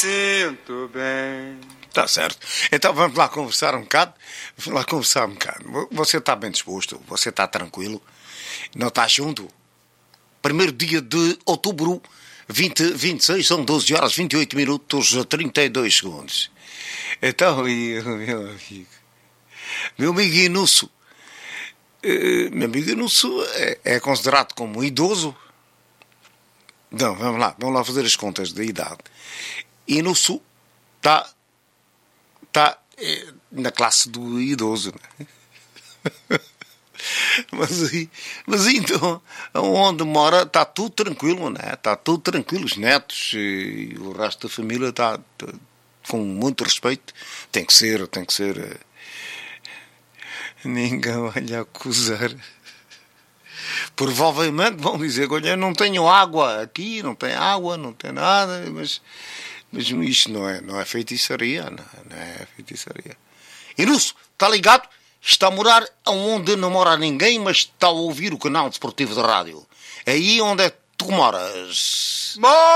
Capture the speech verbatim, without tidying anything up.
Sinto bem. Está certo. Então vamos lá conversar um bocado. Vamos lá conversar um bocado. Você está bem disposto? Você está tranquilo? Não está junto? Primeiro dia de outubro, vinte, vinte e seis, são doze horas, vinte e oito minutos, trinta e dois segundos. Então, e, meu amigo, meu amigo Inusso, uh, meu amigo Inusso é, é considerado como idoso. Não, vamos lá, vamos lá fazer as contas da idade. Inusso está tá, é, na classe do idoso, né? Mas, mas então, onde mora está tudo tranquilo, né? Está tudo tranquilo. Os netos e o resto da família está tá, com muito respeito. Tem que ser, tem que ser. Ninguém vai lhe acusar. Provavelmente vão dizer: olha, não tenho água aqui, não tem água, não tem nada, mas, mas isto não é, não é feitiçaria, não, não é feitiçaria. Inusso, está ligado? Está a morar onde não mora ninguém, mas está a ouvir o canal desportivo da rádio. É aí onde é que tu moras.